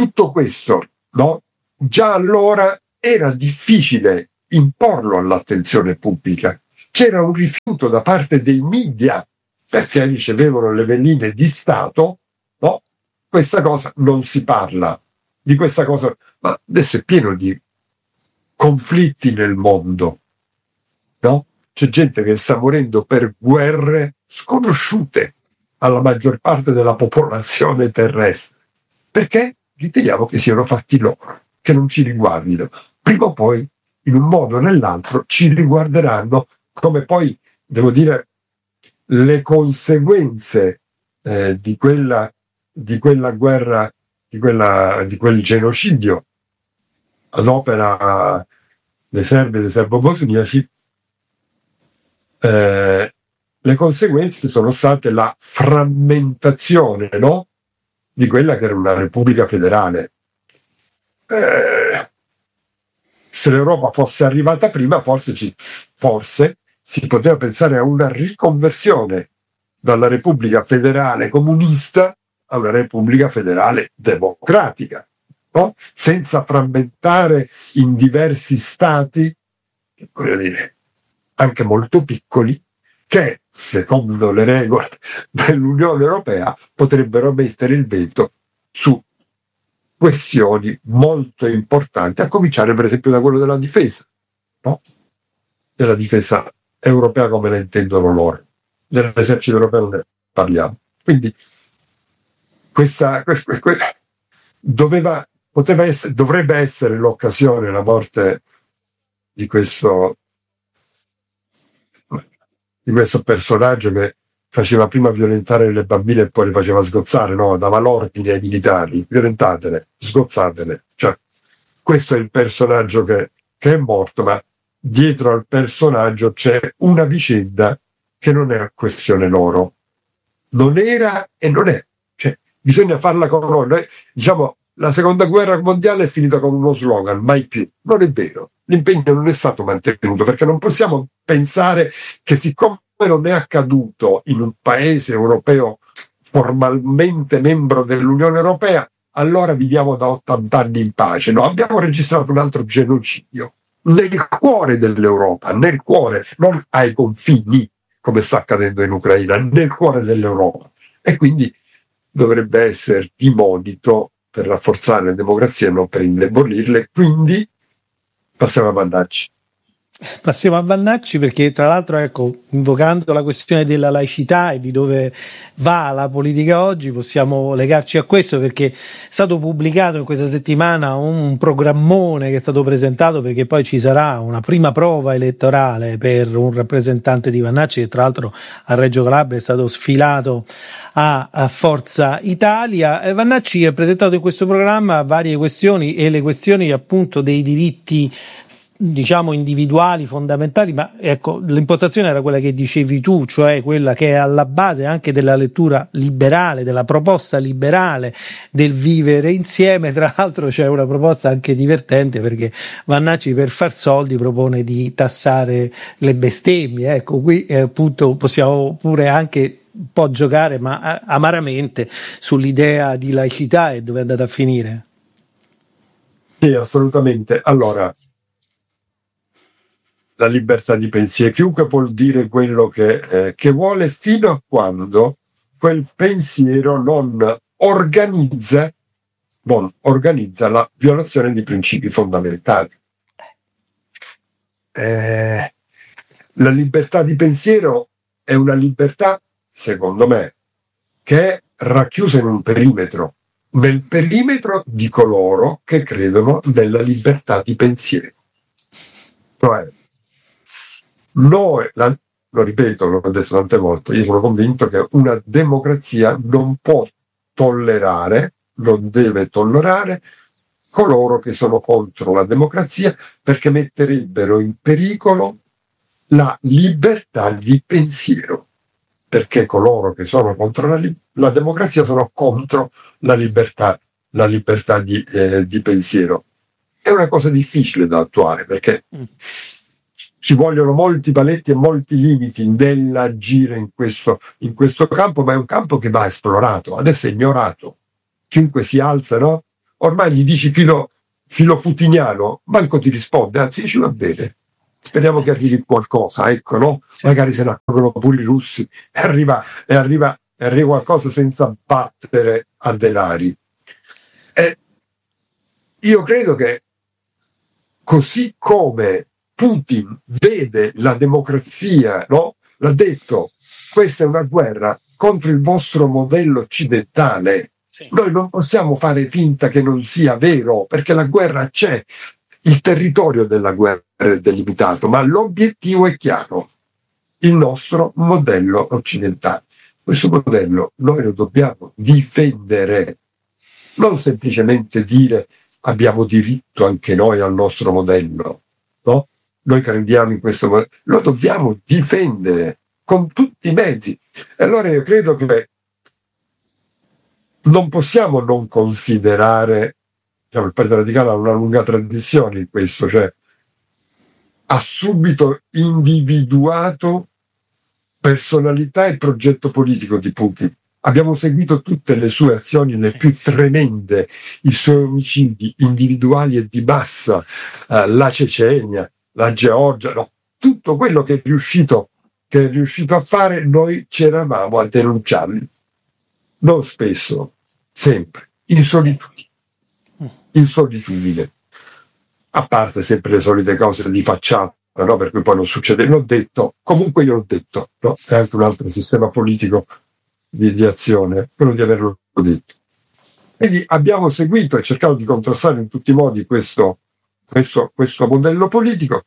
tutto questo, no? Già allora era difficile imporlo all'attenzione pubblica. C'era un rifiuto da parte dei media, perché ricevevano le veline di Stato, no? Questa cosa non si parla, di questa cosa, ma adesso è pieno di conflitti nel mondo, no? C'è gente che sta morendo per guerre sconosciute alla maggior parte della popolazione terrestre, perché riteniamo che siano fatti loro, che non ci riguardino. Prima o poi, in un modo o nell'altro, ci riguarderanno, come poi, devo dire, le conseguenze eh, di quella di quella guerra, di quella di quel genocidio ad opera dei serbi e dei serbo-bosniaci, eh, le conseguenze sono state la frammentazione, no? Di quella che era una repubblica federale. Eh, se l'Europa fosse arrivata prima, forse, ci, forse si poteva pensare a una riconversione dalla repubblica federale comunista a una repubblica federale democratica, no? Senza frammentare in diversi stati, voglio dire, anche molto piccoli, che, secondo le regole dell'Unione Europea, potrebbero mettere il veto su questioni molto importanti, a cominciare per esempio da quello della difesa, no? Della difesa europea come la intendono loro, dell'esercito europeo non ne parliamo. Quindi questa, questa, questa doveva, poteva essere, dovrebbe essere l'occasione, la morte di questo di questo personaggio che faceva prima violentare le bambine e poi le faceva sgozzare, no? Dava l'ordine ai militari: violentatele, sgozzatele. Cioè, questo è il personaggio che, che è morto, ma dietro al personaggio c'è una vicenda che non è questione loro. Non era e non è. Cioè, bisogna farla con noi. Noi diciamo, la seconda guerra mondiale è finita con uno slogan: mai più. Non è vero. L'impegno non è stato mantenuto, perché non possiamo pensare che, siccome non è accaduto in un paese europeo formalmente membro dell'Unione Europea, allora viviamo da ottanta anni in pace. No, abbiamo registrato un altro genocidio nel cuore dell'Europa, nel cuore, non ai confini, come sta accadendo in Ucraina, nel cuore dell'Europa. E quindi dovrebbe essere di monito per rafforzare le democrazie e non per indebolirle. Quindi passiamo a Vannacci. Passiamo a Vannacci, perché tra l'altro, ecco, invocando la questione della laicità e di dove va la politica oggi, possiamo legarci a questo, perché è stato pubblicato in questa settimana un programmone che è stato presentato, perché poi ci sarà una prima prova elettorale per un rappresentante di Vannacci, che tra l'altro a Reggio Calabria è stato sfilato a, a Forza Italia. E Vannacci ha presentato in questo programma varie questioni, e le questioni appunto dei diritti, diciamo, individuali, fondamentali, ma ecco, l'impostazione era quella che dicevi tu, cioè quella che è alla base anche della lettura liberale, della proposta liberale del vivere insieme. Tra l'altro c'è una proposta anche divertente, perché Vannacci, per far soldi, propone di tassare le bestemmie. Ecco, qui eh, appunto possiamo pure anche un po' giocare, ma amaramente, sull'idea di laicità e dove è andata a finire. Sì, assolutamente. Allora, la libertà di pensiero, chiunque può dire quello che, eh, che vuole, fino a quando quel pensiero non organizza, non organizza la violazione di principi fondamentali. Eh, la libertà di pensiero è una libertà, secondo me, che è racchiusa in un perimetro, nel perimetro di coloro che credono nella libertà di pensiero. Cioè, Noi, la, lo ripeto, l'ho detto tante volte, io sono convinto che una democrazia non può tollerare, non deve tollerare coloro che sono contro la democrazia, perché metterebbero in pericolo la libertà di pensiero, perché coloro che sono contro la, la democrazia sono contro la libertà, la libertà di, eh, di pensiero. È una cosa difficile da attuare, perché ci vogliono molti paletti e molti limiti nell'agire in questo, in questo campo, ma è un campo che va esplorato, adesso è ignorato. Chiunque si alza, no? ormai gli dici filo, filo putiniano, manco ti risponde, anzi dici va bene, speriamo che arrivi qualcosa, ecco, no? Magari se ne accorgono pure i russi e arriva, e arriva, e arriva qualcosa senza battere a denari. E io credo che così come Putin vede la democrazia, no? L'ha detto, questa è una guerra contro il vostro modello occidentale. Sì. Noi non possiamo fare finta che non sia vero, perché la guerra c'è, il territorio della guerra è delimitato, ma l'obiettivo è chiaro, il nostro modello occidentale. Questo modello noi lo dobbiamo difendere, non semplicemente dire abbiamo diritto anche noi al nostro modello, no? Noi crediamo in questo modello, lo dobbiamo difendere con tutti i mezzi. E allora io credo che non possiamo non considerare, diciamo, il Partito Radicale ha una lunga tradizione in questo, cioè ha subito individuato personalità e progetto politico di Putin. Abbiamo seguito tutte le sue azioni, le più tremende, i suoi omicidi individuali e di massa, eh, la Cecenia, la Georgia, no, tutto quello che è riuscito, che è riuscito a fare, noi c'eravamo a denunciarli. Non spesso, sempre, in solitudine, in solitudine. A parte sempre le solite cose di facciata, no? Per cui poi non succede. L'ho detto, comunque io l'ho detto, no? È anche un altro sistema politico di, di azione, quello di averlo detto. Quindi abbiamo seguito e cercato di contrastare in tutti i modi questo, questo, questo modello politico.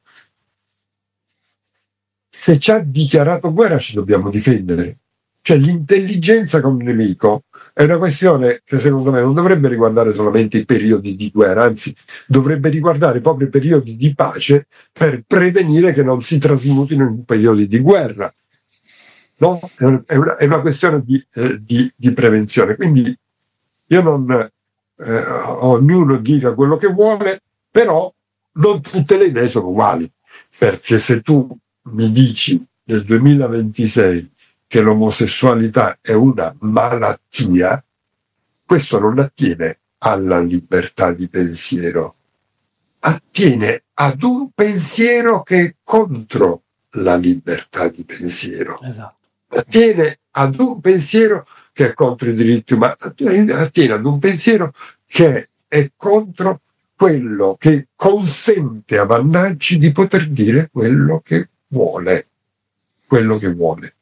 Se ci ha dichiarato guerra ci dobbiamo difendere. Cioè l'intelligenza con il nemico è una questione che secondo me non dovrebbe riguardare solamente i periodi di guerra, anzi dovrebbe riguardare proprio i periodi di pace per prevenire che non si trasmutino in periodi di guerra. No? È una, è una questione di, eh, di, di prevenzione. Quindi io non, eh, ognuno dica quello che vuole, però non tutte le idee sono uguali, perché se tu mi dici nel duemilaventisei che l'omosessualità è una malattia, questo non attiene alla libertà di pensiero, attiene ad un pensiero che è contro la libertà di pensiero. Esatto. Attiene ad un pensiero che è contro i diritti umani, attiene ad un pensiero che è contro quello che consente a Vannacci di poter dire quello che vuole, quello che vuole.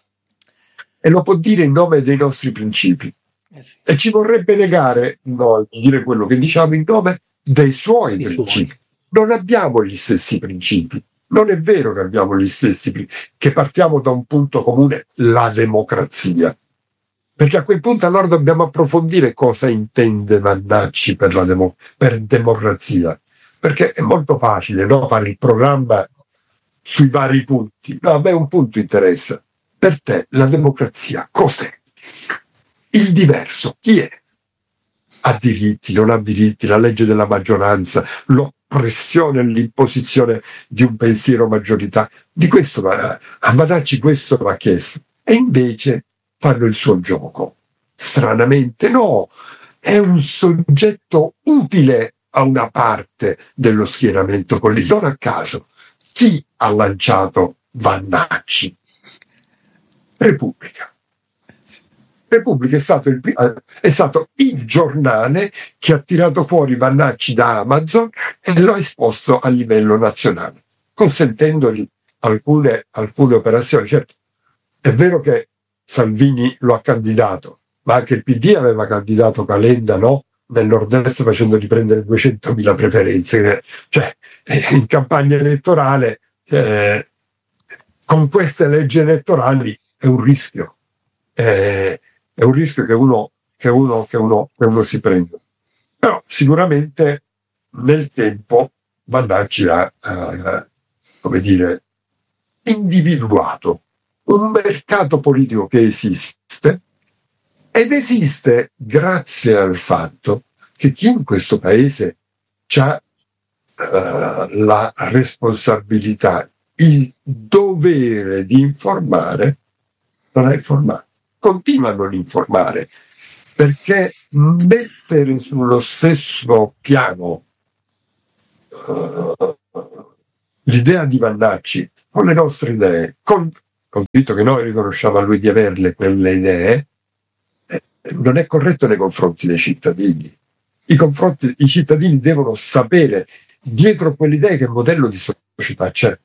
E lo può dire in nome dei nostri principi. Eh sì. E ci vorrebbe negare noi di dire quello che diciamo in nome dei suoi I principi. suoi. Non abbiamo gli stessi principi. Non è vero che abbiamo gli stessi principi, che partiamo da un punto comune, la democrazia. Perché a quel punto allora dobbiamo approfondire cosa intende Vannacci per la demo- per democrazia. Perché è molto facile, no, fare il programma sui vari punti. No, a me un punto interessa. Per te la democrazia cos'è? Il diverso chi è? Ha diritti, non ha diritti, la legge della maggioranza, l'oppressione e l'imposizione di un pensiero maggioritario. Di questo a Vannacci questo va chiesto. E invece fanno il suo gioco. Stranamente no, è un soggetto utile a una parte dello schieramento politico. Non a caso, chi ha lanciato Vannacci? Repubblica. Repubblica è stato, il, è stato il giornale che ha tirato fuori Vannacci da Amazon e lo ha esposto a livello nazionale, consentendogli alcune, alcune operazioni. Certo, è vero che Salvini lo ha candidato, ma anche il P D aveva candidato Calenda, no? Nel nord-est facendogli prendere duecentomila preferenze. Cioè, in campagna elettorale, eh, con queste leggi elettorali, è un rischio. Eh, è un rischio che uno, che uno, che uno, che uno si prende. Però sicuramente nel tempo Vannacci ha, eh, come dire, individuato un mercato politico che esiste, ed esiste grazie al fatto che chi in questo paese ha eh, la responsabilità, il dovere di informare, non è informato, continua a non informare, perché mettere sullo stesso piano uh, l'idea di Vannacci con le nostre idee, con, con detto che noi riconosciamo a lui di averle quelle idee, eh, non è corretto nei confronti dei cittadini. I, confronti, i cittadini devono sapere dietro quelle idee che modello di società c'è.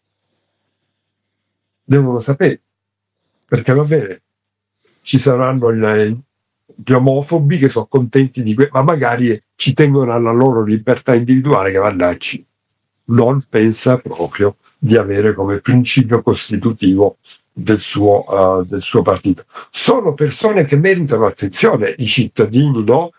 Devono sapere, perché va bene, ci saranno il, gli omofobi che sono contenti di questo, ma magari ci tengono alla loro libertà individuale, che Vannacci non pensa proprio di avere come principio costitutivo del suo, uh, del suo partito. Sono persone che meritano attenzione, i cittadini no,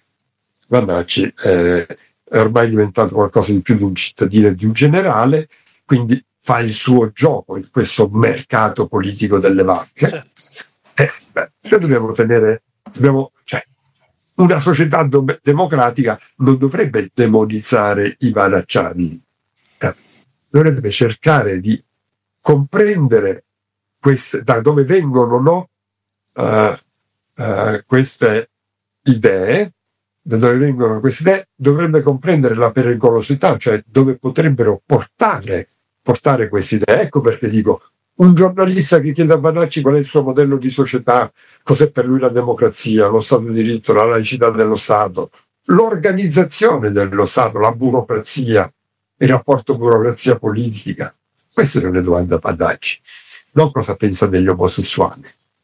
Vannacci eh, è ormai diventato qualcosa di più di un cittadino e di un generale, quindi fa il suo gioco in questo mercato politico delle vacche. Certo. Eh, beh, noi dobbiamo tenere, dobbiamo, cioè, una società do- democratica non dovrebbe demonizzare i vanacciani, eh, dovrebbe cercare di comprendere queste, da dove vengono no, uh, uh, queste idee, da dove vengono queste idee, dovrebbe comprendere la pericolosità, cioè dove potrebbero portare, portare queste idee. Ecco perché dico, un giornalista che chiede a Vannacci qual è il suo modello di società, cos'è per lui la democrazia, lo Stato di diritto, la laicità dello Stato, l'organizzazione dello Stato, la burocrazia, il rapporto burocrazia politica. Queste sono le domande a Vannacci, non cosa pensa degli omosessuali.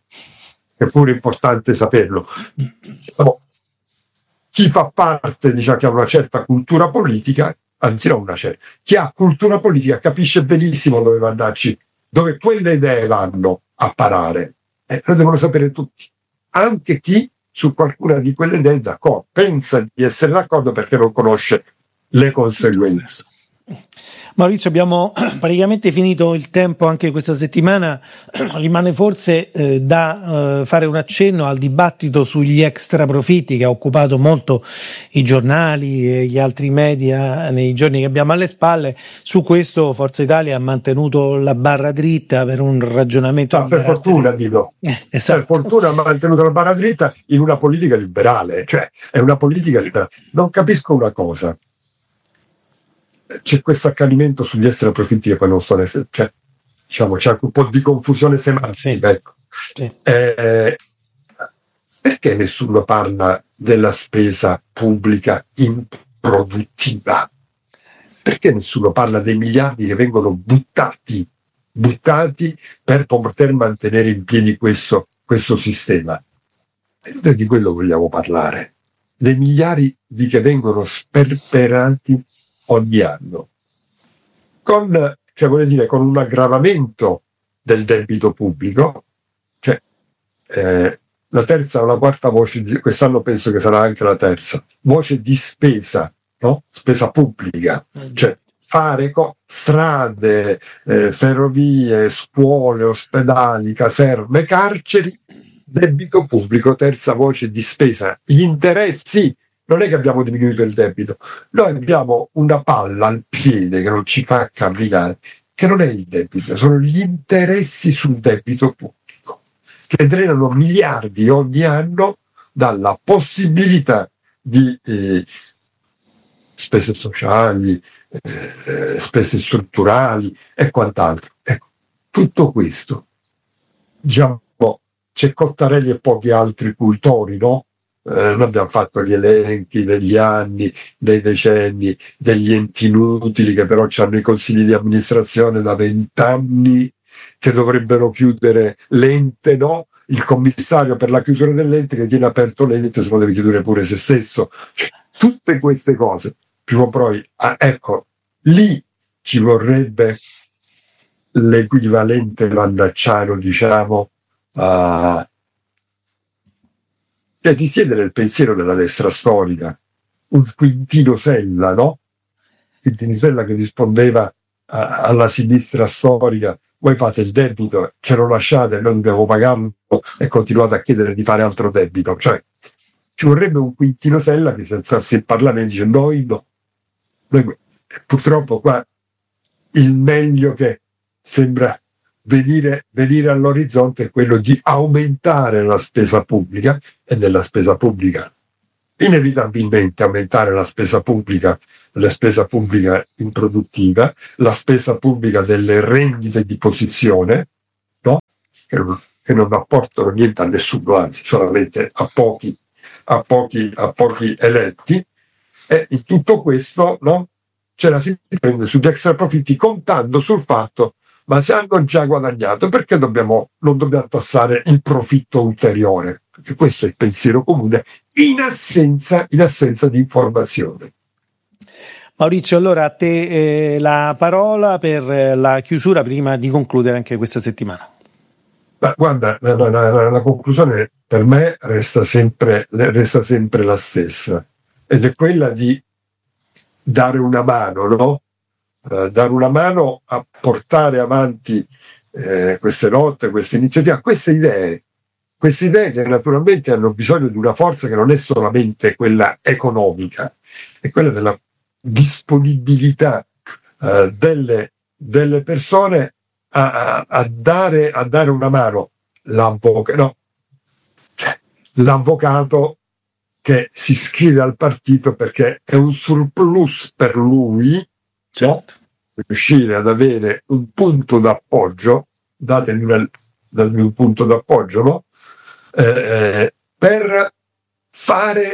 È pure importante saperlo. No. Chi fa parte, diciamo, che ha una certa cultura politica, anzi non una certa, chi ha cultura politica capisce benissimo dove Vannacci, dove quelle idee vanno a parare. Eh, lo devono sapere tutti. Anche chi su qualcuna di quelle idee è d'accordo, pensa di essere d'accordo perché non conosce le conseguenze. Maurizio, abbiamo praticamente finito il tempo anche questa settimana. Rimane forse eh, da eh, fare un accenno al dibattito sugli extra profitti che ha occupato molto i giornali e gli altri media nei giorni che abbiamo alle spalle. Su questo Forza Italia ha mantenuto la barra dritta per un ragionamento. No, per carattere... fortuna, dico. Eh, esatto. Per fortuna ha mantenuto la barra dritta in una politica liberale, cioè è una politica liberale. Non capisco una cosa. C'è questo accanimento sugli extra profitti che poi non sono, cioè, diciamo, c'è anche un po' di confusione semantica. Sì. Ecco. Sì. Eh, perché nessuno parla della spesa pubblica improduttiva? Perché nessuno parla dei miliardi che vengono buttati, buttati per poter mantenere in piedi questo, questo sistema? E noi di quello vogliamo parlare. Dei miliardi che vengono sperperati ogni anno, con, cioè vuol dire, con un aggravamento del debito pubblico, cioè eh, la terza o la quarta voce, di, quest'anno penso che sarà anche la terza, voce di spesa, no? Spesa pubblica, cioè fare co- strade, eh, ferrovie, scuole, ospedali, caserme, carceri, debito pubblico, terza voce di spesa, gli interessi. Non è che abbiamo diminuito il debito, noi abbiamo una palla al piede che non ci fa camminare, che non è il debito, sono gli interessi sul debito pubblico, che drenano miliardi ogni anno dalla possibilità di eh, spese sociali, eh, spese strutturali e quant'altro. Ecco, tutto questo, diciamo, c'è Cottarelli e pochi altri cultori, no? Eh, noi abbiamo fatto gli elenchi negli anni, nei decenni, degli enti inutili che però hanno i consigli di amministrazione da vent'anni, che dovrebbero chiudere l'ente, no? Il commissario per la chiusura dell'ente che tiene aperto l'ente, se no deve chiudere pure se stesso. Cioè, tutte queste cose, prima o poi, ah, ecco, lì ci vorrebbe l'equivalente vannacciano, diciamo, a che ti siede nel pensiero della destra storica, un Quintino Sella, no? Quintino Sella che rispondeva a, alla sinistra storica: voi fate il debito, ce lo lasciate, noi dobbiamo pagarlo, e continuate a chiedere di fare altro debito. Cioè, ci vorrebbe un Quintino Sella che si alzasse in Parlamento e dice: noi no. Noi, purtroppo qua il meglio che sembra venire, venire all'orizzonte è quello di aumentare la spesa pubblica, e nella spesa pubblica inevitabilmente aumentare la spesa pubblica, la spesa pubblica improduttiva, la spesa pubblica delle rendite di posizione, no? Che, che non apportano niente a nessuno, anzi solamente a pochi, a pochi, a pochi eletti. E in tutto questo, no? Ce la si prende sugli extra profitti, contando sul fatto: ma se hanno già guadagnato, perché dobbiamo, non dobbiamo tassare il profitto ulteriore? Perché questo è il pensiero comune in assenza, in assenza di informazione. Maurizio, allora a te eh, la parola per la chiusura prima di concludere anche questa settimana. Ma guarda, la, la, la, la conclusione per me resta sempre, resta sempre la stessa, ed è quella di dare una mano, no? Uh, dare una mano a portare avanti eh, queste lotte, queste iniziative, queste idee, queste idee che naturalmente hanno bisogno di una forza che non è solamente quella economica, è quella della disponibilità uh, delle, delle persone a, a, a, dare, a dare una mano. L'avvocato, no, cioè, l'avvocato che si iscrive al partito perché è un surplus per lui, certo, no? Riuscire ad avere un punto d'appoggio, datemi, una, datemi un punto d'appoggio, no? Eh, per fare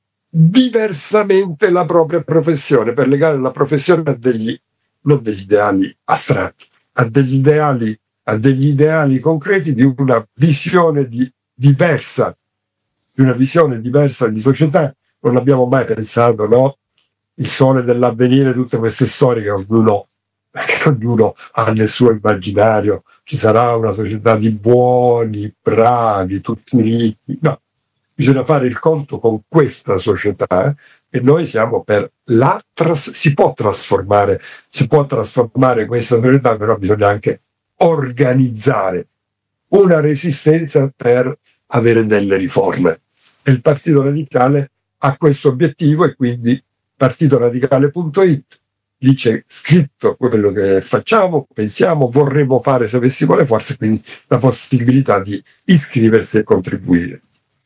diversamente la propria professione, per legare la professione a degli, non degli ideali astratti, a degli ideali, a degli ideali concreti di una visione di, diversa, di una visione diversa di società. Non abbiamo mai pensato, no? Il sole dell'avvenire, tutte queste storie che ognuno, che ognuno ha nel suo immaginario. Ci sarà una società di buoni, bravi, tutti ricchi. No, bisogna fare il conto con questa società, e noi siamo per la tras- si può trasformare, si può trasformare questa società, però bisogna anche organizzare una resistenza per avere delle riforme. E il Partito Radicale ha questo obiettivo, e quindi partito radicale punto it, lì c'è scritto quello che facciamo, pensiamo, vorremmo fare se avessimo le forze, quindi la possibilità di iscriversi e contribuire.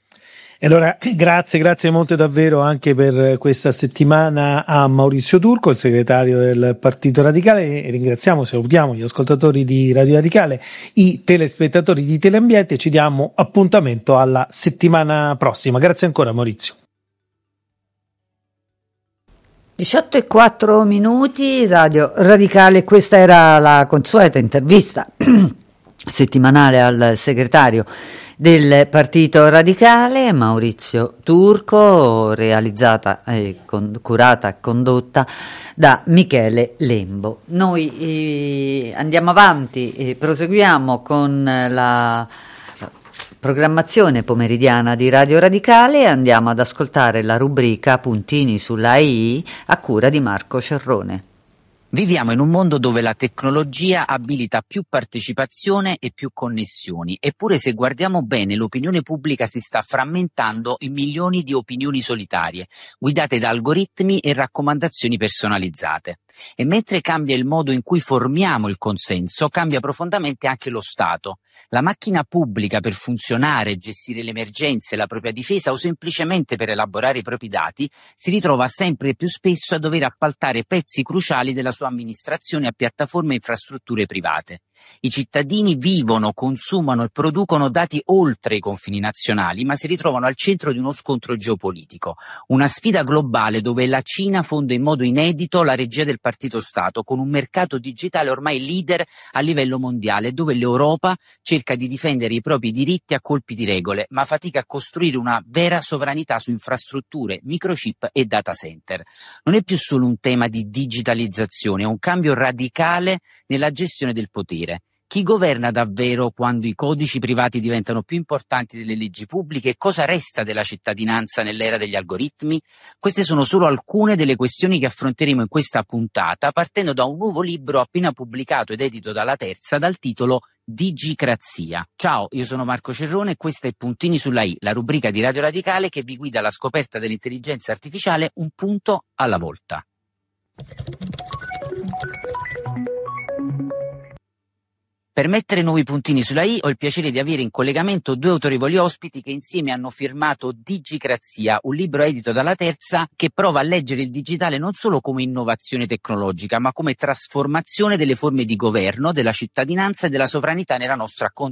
E allora grazie, grazie molto davvero anche per questa settimana a Maurizio Turco, il segretario del Partito Radicale, e ringraziamo, salutiamo gli ascoltatori di Radio Radicale, i telespettatori di Teleambiente, e ci diamo appuntamento alla settimana prossima. Grazie ancora Maurizio. diciotto e quattro minuti, Radio Radicale, questa era la consueta intervista settimanale al segretario del Partito Radicale Maurizio Turco, realizzata e con, curata e condotta da Michele Lembo. Noi eh, andiamo avanti e proseguiamo con la programmazione pomeridiana di Radio Radicale e andiamo ad ascoltare la rubrica Puntini sulla I a cura di Marco Cerrone. Viviamo in un mondo dove la tecnologia abilita più partecipazione e più connessioni, eppure se guardiamo bene l'opinione pubblica si sta frammentando in milioni di opinioni solitarie, guidate da algoritmi e raccomandazioni personalizzate. E mentre cambia il modo in cui formiamo il consenso, cambia profondamente anche lo Stato. La macchina pubblica per funzionare, gestire le emergenze, la propria difesa o semplicemente per elaborare i propri dati si ritrova sempre più spesso a dover appaltare pezzi cruciali della sua amministrazione a piattaforme e infrastrutture private. I cittadini vivono, consumano e producono dati oltre i confini nazionali, ma si ritrovano al centro di uno scontro geopolitico. Una sfida globale dove la Cina fonde in modo inedito la regia del partito Stato, con un mercato digitale ormai leader a livello mondiale, dove l'Europa cerca di difendere i propri diritti a colpi di regole, ma fatica a costruire una vera sovranità su infrastrutture, microchip e data center. Non è più solo un tema di digitalizzazione, è un cambio radicale nella gestione del potere. Chi governa davvero quando i codici privati diventano più importanti delle leggi pubbliche? E cosa resta della cittadinanza nell'era degli algoritmi? Queste sono solo alcune delle questioni che affronteremo in questa puntata, partendo da un nuovo libro appena pubblicato ed edito dalla Terza dal titolo Digicrazia. Ciao, io sono Marco Cerrone e questa è Puntini sulla I, la rubrica di Radio Radicale che vi guida alla scoperta dell'intelligenza artificiale un punto alla volta. Per mettere nuovi puntini sulla i ho il piacere di avere in collegamento due autorevoli ospiti che insieme hanno firmato Digicrazia, un libro edito dalla Terza che prova a leggere il digitale non solo come innovazione tecnologica, ma come trasformazione delle forme di governo, della cittadinanza e della sovranità nella nostra contemporaneità.